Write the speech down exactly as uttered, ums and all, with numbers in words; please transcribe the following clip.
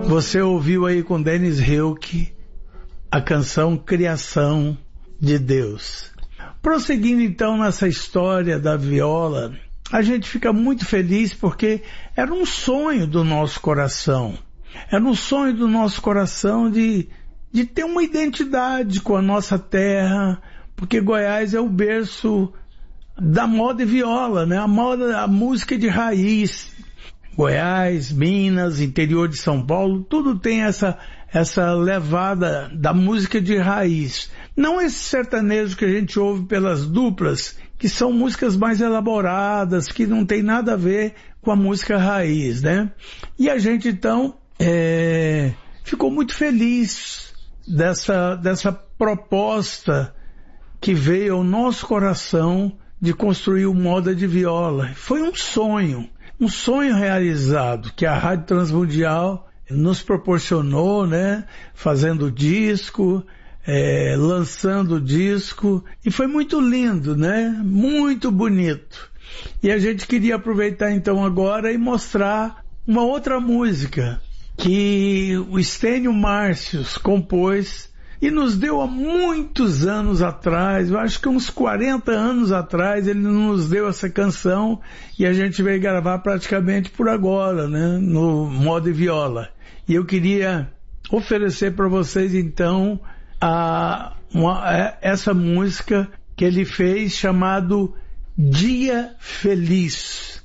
Você ouviu aí com Dennis Hilke a canção Criação de Deus. Prosseguindo então nessa história da viola, a gente fica muito feliz porque era um sonho do nosso coração. Era um sonho do nosso coração de, de ter uma identidade com a nossa terra, porque Goiás é o berço da moda e viola, né? A moda, a música de raiz. Goiás, Minas, interior de São Paulo, tudo tem essa, essa levada da música de raiz. Não esse sertanejo que a gente ouve pelas duplas, que são músicas mais elaboradas, que não tem nada a ver com a música raiz, né? E a gente então é, ficou muito feliz dessa, dessa proposta que veio ao nosso coração de construir o Moda de Viola. Foi um sonho. Um sonho realizado que a Rádio Transmundial nos proporcionou, né? Fazendo disco, é, lançando disco. E foi muito lindo, né? Muito bonito. E a gente queria aproveitar então agora e mostrar uma outra música que o Estênio Márcios compôs e nos deu há muitos anos atrás, eu acho que uns quarenta anos atrás, ele nos deu essa canção e a gente veio gravar praticamente por agora, né, no Moda e Viola. E eu queria oferecer para vocês então a, uma, a, essa música que ele fez chamado Dia Feliz.